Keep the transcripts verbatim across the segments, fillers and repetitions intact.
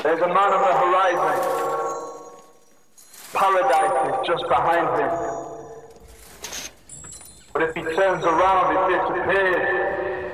There's a man on the horizon. Paradise is just behind him. But if he turns around, it disappears.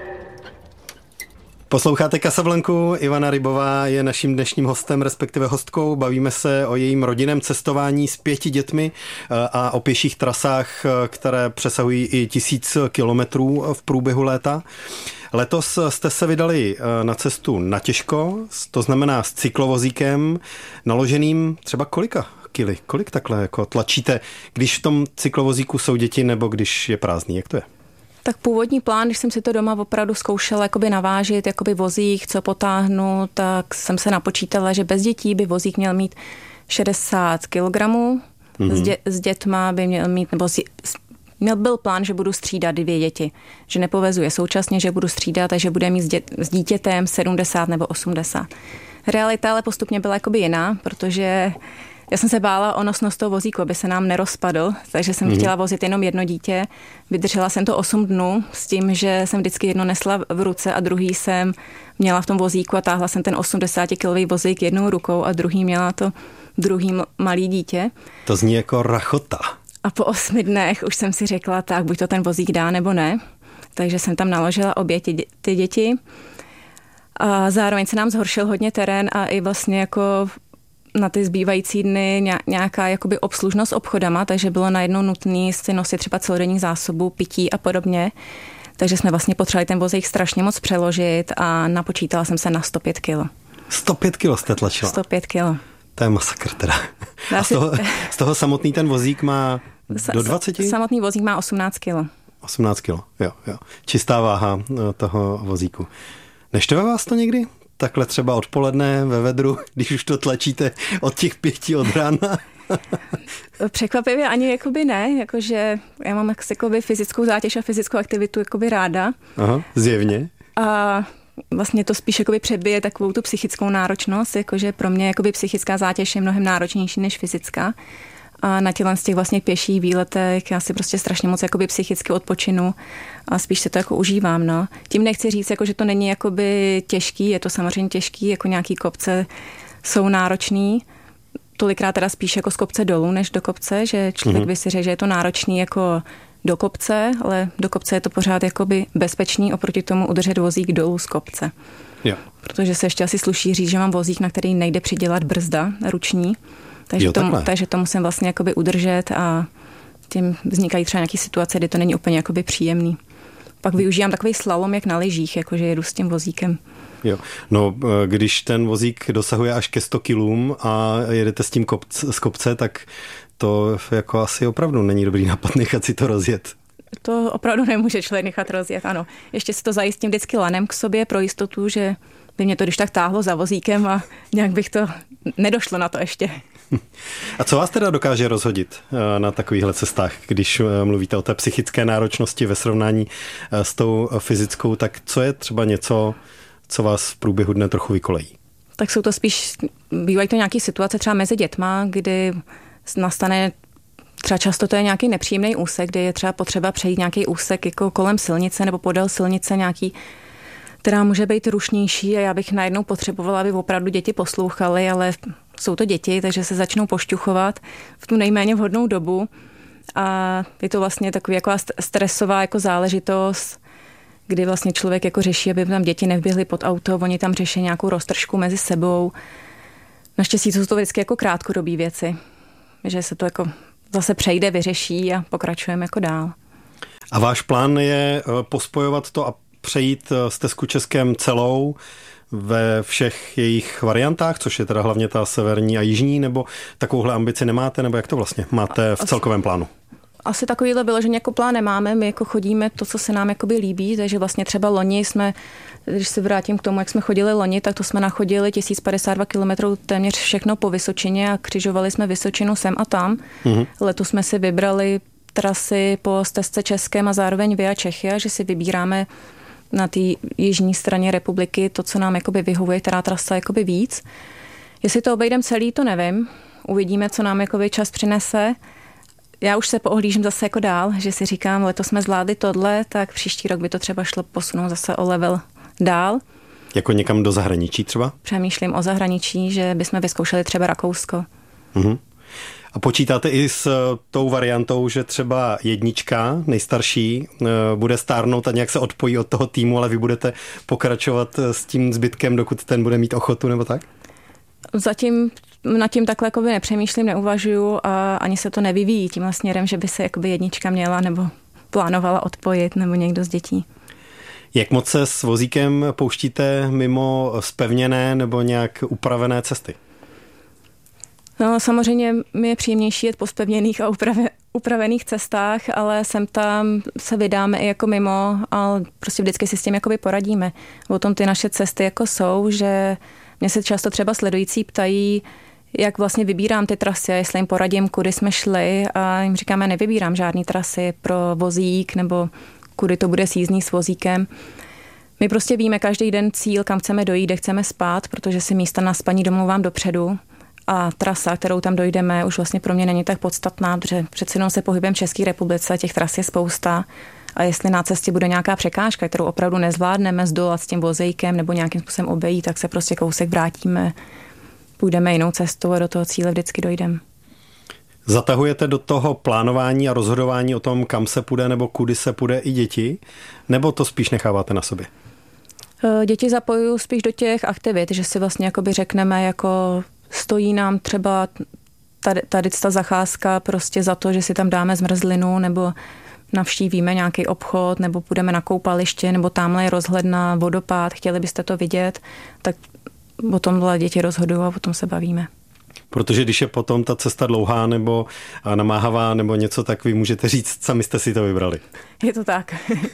Posloucháte Casablanku, Ivana Rybová je naším dnešním hostem, respektive hostkou. Bavíme se o jejím rodinném cestování s pěti dětmi a o pěších trasách, které přesahují i tisíc kilometrů v průběhu léta. Letos jste se vydali na cestu natěžko, to znamená s cyklovozíkem naloženým třeba kolika kily? Kolik takhle jako tlačíte, když v tom cyklovozíku jsou děti nebo když je prázdný? Jak to je? Tak původní plán, když jsem si to doma opravdu zkoušela jakoby navážit, jakoby vozík, co potáhnu, tak jsem se napočítala, že bez dětí by vozík měl mít šedesát kilogramů, mm-hmm. s, dě, s dětma by měl mít, nebo s, měl byl plán, že budu střídat dvě děti, že nepovezuje současně, že budu střídat a že bude mít s, dě, s dítětem sedmdesát nebo osmdesát. Realita ale postupně byla jakoby jiná, protože já jsem se bála o nosnost toho vozíku, aby se nám nerozpadl, takže jsem mm. chtěla vozit jenom jedno dítě. Vydržela jsem to osm dnů s tím, že jsem vždycky jedno nesla v ruce a druhý jsem měla v tom vozíku a táhla jsem ten osmdesátikilový vozík jednou rukou a druhý měla to druhý malý dítě. To zní jako rachota. A po osmi dnech už jsem si řekla, tak buď to ten vozík dá nebo ne. Takže jsem tam naložila obě ty, ty děti. A zároveň se nám zhoršil hodně terén a i vlastně jako na ty zbývající dny nějaká jakoby obslužnost obchodama, takže bylo najednou nutné si nosit třeba celodenní zásobu, pití a podobně. Takže jsme vlastně potřebovali ten vozík strašně moc přeložit a napočítala jsem se na sto pět kilo. sto pět kilo jste tlačila? sto pět kilo. To je masakr teda. A z toho, z toho samotný ten vozík má do dvaceti? Samotný vozík má osmnáct kilo. osmnáct kilo, jo, jo. Čistá váha toho vozíku. Neštve vás to někdy? Takhle třeba odpoledne ve vedru, když už to tlačíte od těch pěti od rána? Překvapivě ani jakoby ne, jakože já mám jakoby fyzickou zátěž a fyzickou aktivitu jakoby ráda. Aha, zjevně. A vlastně to spíš jakoby předbije takovou tu psychickou náročnost, jakože pro mě jakoby psychická zátěž je mnohem náročnější než fyzická. A na těchto z těch vlastně pěších výletech já si prostě strašně moc jakoby psychicky odpočinu a spíš se to jako užívám, no. Tím nechci říct, jako, že to není jakoby těžký, je to samozřejmě těžký, jako nějaký kopce jsou náročný, tolikrát teda spíš jako z kopce dolů, než do kopce, že člověk mm-hmm. by si řekl, že je to náročný jako do kopce, ale do kopce je to pořád jakoby bezpečný oproti tomu udržet vozík dolů z kopce. Jo. Protože se ještě asi sluší říct, že mám vozík, na který nejde přidělat brzda ruční, takže, jo, tomu, takže to musím vlastně jakoby udržet a tím vznikají třeba nějaké situace, kdy to není úplně jakoby příjemný. Pak využívám takový slalom, jak na lyžích, jakože jedu s tím vozíkem. Jo. No, když ten vozík dosahuje až ke sto kilům a jedete s tím kopc, z kopce, tak to jako asi opravdu není dobrý nápad nechat si to rozjet. To opravdu nemůže člověk nechat rozjet, ano. Ještě si to zajistím vždycky lanem k sobě pro jistotu, že by mě to když tak táhlo za vozíkem a nějak bych to nedošlo na to ještě. A co vás teda dokáže rozhodit na takovýchhle cestách, když mluvíte o té psychické náročnosti ve srovnání s tou fyzickou, tak co je třeba něco, co vás v průběhu dne trochu vykolejí? Tak jsou to spíš, bývají to nějaké situace třeba mezi dětma, kdy nastane třeba často to je nějaký nepříjemný úsek, kdy je třeba potřeba přejít nějaký úsek jako kolem silnice nebo podél silnice nějaký, která může být rušnější a já bych najednou potřebovala, aby opravdu děti poslouchaly, ale jsou to děti, takže se začnou pošťuchovat v tu nejméně vhodnou dobu a je to vlastně takový jako stresová jako záležitost, kdy vlastně člověk jako řeší, aby tam děti nevběhly pod auto, oni tam řeší nějakou roztržku mezi sebou. Naštěstí jsou to vždycky jako krátkodobý věci, že se to jako zase přejde, vyřeší a pokračujeme jako dál. A váš plán je pospojovat to a přejít stezku Českem celou ve všech jejich variantách, což je teda hlavně ta severní a jižní, nebo takovouhle ambici nemáte, nebo jak to vlastně máte v celkovém plánu? Asi takovýhle vyloženě jako plán nemáme, my jako chodíme to, co se nám jakoby líbí, takže vlastně třeba loni jsme, když se vrátím k tomu, jak jsme chodili loni, tak to jsme nachodili tisíc padesát dva kilometrů téměř všechno po Vysočině a křižovali jsme Vysočinu sem a tam. Mm-hmm. Letos jsme si vybrali trasy po stezce Českém a zároveň Via Czechia, že si vybíráme na té jižní straně republiky to, co nám jakoby vyhovuje, která trasa jakoby víc. Jestli to obejdem celý, to nevím. Uvidíme, co nám jakoby čas přinese. Já už se poohlížím zase jako dál, že si říkám, letos jsme zvládli tohle, tak příští rok by to třeba šlo posunout zase o level dál. Jako někam do zahraničí třeba? Přemýšlím o zahraničí, že bychom vyzkoušeli třeba Rakousko. Uh-huh. A počítáte i s tou variantou, že třeba jednička, nejstarší, bude stárnout a nějak se odpojí od toho týmu, ale vy budete pokračovat s tím zbytkem, dokud ten bude mít ochotu, nebo tak? Zatím nad tím takhle jakoby nepřemýšlím, neuvažuju a ani se to nevyvíjí tímhle směrem, že by se jakoby jednička měla nebo plánovala odpojit nebo někdo z dětí. Jak moc se s vozíkem pouštíte mimo zpevněné nebo nějak upravené cesty? No, samozřejmě mi je příjemnější jet po zpevněných a uprave, upravených cestách, ale sem tam se vydáme i jako mimo a prostě vždycky si s tím jakoby poradíme. O tom ty naše cesty jako jsou, že mě se často třeba sledující ptají, jak vlastně vybírám ty trasy, jestli jim poradím, kudy jsme šli a jim říkáme, nevybírám žádný trasy pro vozík nebo kudy to bude sjízdný s vozíkem. My prostě víme každý den cíl, kam chceme dojít, kde chceme spát, protože si místa na spaní domluvám dopředu. A trasa, kterou tam dojdeme, už vlastně pro mě není tak podstatná, protože přeci jenom se pohybujeme v České republice, těch tras je spousta. A jestli na cestě bude nějaká překážka, kterou opravdu nezvládneme zdolat s tím vozejkem nebo nějakým způsobem obejít, tak se prostě kousek vrátíme, půjdeme jinou cestou a do toho cíle vždycky dojdeme. Zatahujete do toho plánování a rozhodování o tom, kam se půjde nebo kudy se půjde i děti, nebo to spíš necháváte na sobě? Děti zapojuju spíš do těch aktivit, že si vlastně jakoby řekneme, jako stojí nám třeba tady, tady ta zacházka prostě za to, že si tam dáme zmrzlinu nebo navštívíme nějaký obchod nebo půjdeme na koupaliště nebo tamhle je rozhledna, vodopád, chtěli byste to vidět, tak o tomhle děti rozhodují a o tom se bavíme. Protože když je potom ta cesta dlouhá nebo namáhavá nebo něco, tak vy můžete říct, sami jste si to vybrali. Je to tak.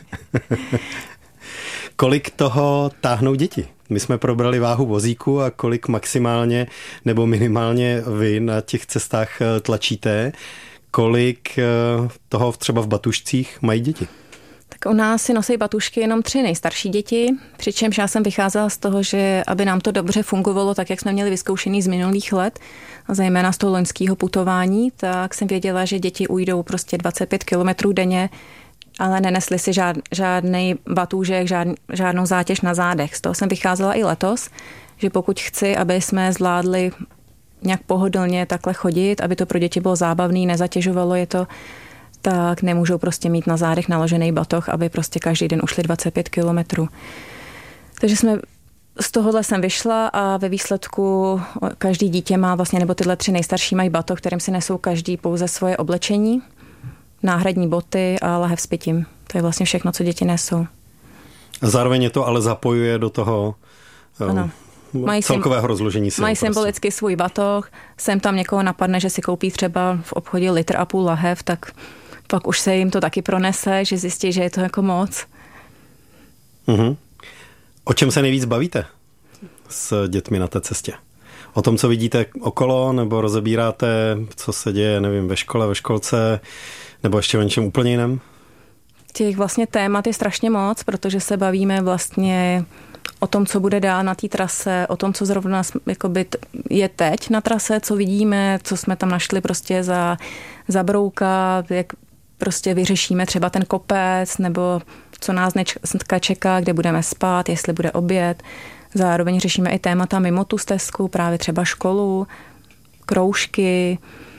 Kolik toho táhnou děti? My jsme probrali váhu vozíku a kolik maximálně nebo minimálně vy na těch cestách tlačíte. Kolik toho třeba v batušcích mají děti? Tak u nás si nosí batušky jenom tři nejstarší děti, přičemž já jsem vycházela z toho, že aby nám to dobře fungovalo, tak jak jsme měli vyzkoušený z minulých let, a zejména z toho loňského putování, tak jsem věděla, že děti ujdou prostě dvacet pět kilometrů denně, ale nenesli si žád, žádný batůžek, žád, žádnou zátěž na zádech. Z toho jsem vycházela i letos, že pokud chci, aby jsme zvládli nějak pohodlně takhle chodit, aby to pro děti bylo zábavné, nezatěžovalo je to, tak nemůžou prostě mít na zádech naložený batoh, aby prostě každý den ušli dvacet pět kilometrů. Takže jsme z tohohle jsem vyšla a ve výsledku každý dítě má vlastně, nebo tyhle tři nejstarší mají batoh, kterým si nesou každý pouze svoje oblečení, náhradní boty a lahev s pitím. To je vlastně všechno, co děti nesou. A zároveň je to ale zapojuje do toho ano. Mají celkového rozložení sil. Mají symbolicky prostě svůj batoh, sem tam někoho napadne, že si koupí třeba v obchodě litr a půl lahev, tak pak už se jim to taky pronese, že zjistí, že je to jako moc. Uh-huh. O čem se nejvíc bavíte s dětmi na té cestě? O tom, co vidíte okolo, nebo rozebíráte, co se děje, nevím, ve škole, ve školce, nebo ještě o něčem úplně jiném? Těch vlastně témat je strašně moc, protože se bavíme vlastně o tom, co bude dál na té trase, o tom, co zrovna jakoby je teď na trase, co vidíme, co jsme tam našli prostě za, za brouka, jak prostě vyřešíme třeba ten kopec, nebo co nás dneska čeká, kde budeme spát, jestli bude oběd. Zároveň řešíme i témata mimo tu stezku, právě třeba školu, kroužky.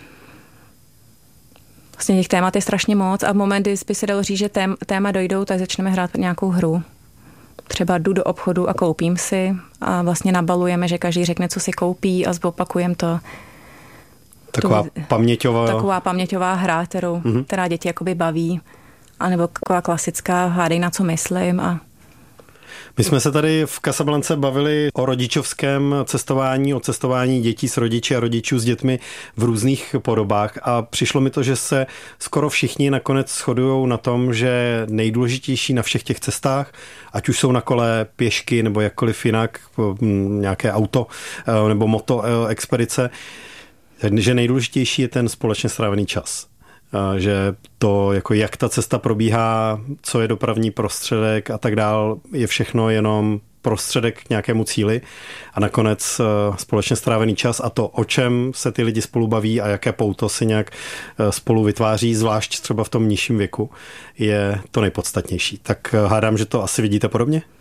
Vlastně těch témat je strašně moc a v moment, kdy by se dalo říct, že tém, téma dojdou, tak začneme hrát nějakou hru. Třeba jdu do obchodu a koupím si a vlastně nabalujeme, že každý řekne, co si koupí a zopakujeme to. Taková tu, paměťová... Taková paměťová hra, kterou, mm-hmm. která děti jakoby baví. A nebo taková klasická hádej, na co myslím. A... My jsme se tady v Casablance bavili o rodičovském cestování, o cestování dětí s rodiči a rodičů s dětmi v různých podobách a přišlo mi to, že se skoro všichni nakonec shodují na tom, že nejdůležitější na všech těch cestách, ať už jsou na kole, pěšky nebo jakkoliv jinak, nějaké auto nebo moto expedice, že nejdůležitější je ten společně strávený čas. Že to, jako jak ta cesta probíhá, co je dopravní prostředek a tak dál, je všechno jenom prostředek k nějakému cíli a nakonec společně strávený čas a to, o čem se ty lidi spolu baví a jaké pouto si nějak spolu vytváří, zvlášť třeba v tom nižším věku, je to nejpodstatnější. Tak hádám, že to asi vidíte podobně?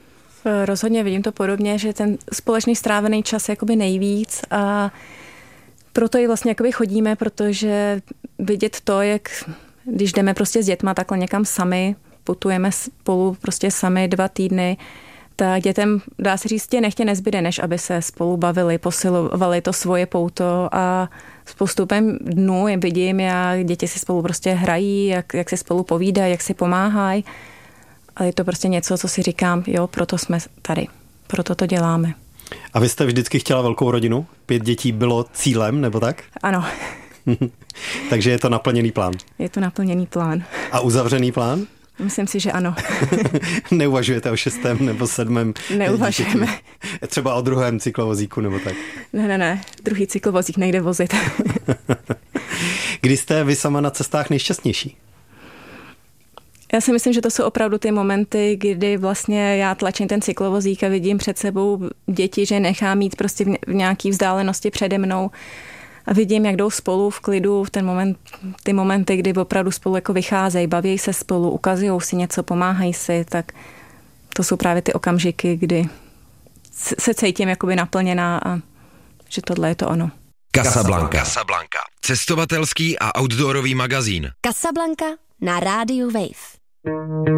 Rozhodně vidím to podobně, že ten společný strávený čas je jakoby nejvíc a proto i vlastně jakoby chodíme, protože vidět to, jak když jdeme prostě s dětma takhle někam sami, putujeme spolu prostě sami dva týdny, tak dětem, dá se říct, tě nechtě nezbyde, než aby se spolu bavili, posilovali to svoje pouto a s postupem dnů je vidím, jak děti si spolu prostě hrají, jak, jak si spolu povídají, jak si pomáhají. Ale je to prostě něco, co si říkám, jo, proto jsme tady, proto to děláme. A vy jste vždycky chtěla velkou rodinu? Pět dětí bylo cílem, nebo tak? Ano. Takže je to naplněný plán? Je to naplněný plán. A uzavřený plán? Myslím si, že ano. Neuvažujete o šestém nebo sedmém? Neuvažujeme. Třeba o druhém cyklovozíku nebo tak? Ne, ne, ne. Druhý cyklovozík nejde vozit. Kdy jste vy sama na cestách nejšťastnější? Já si myslím, že to jsou opravdu ty momenty, kdy vlastně já tlačím ten cyklovozík a vidím před sebou děti, že nechám mít prostě v nějaký vzdálenosti přede mnou a vidím, jak jdou spolu v klidu v ten moment, ty momenty, kdy opravdu spolu jako vycházejí, baví se spolu, ukazují si něco, pomáhají si, tak to jsou právě ty okamžiky, kdy se cítím jakoby naplněná a že tohle je to ono. Casablanca. Casablanca. Cestovatelský a outdoorový magazín. Casablanca na rádiu Wave.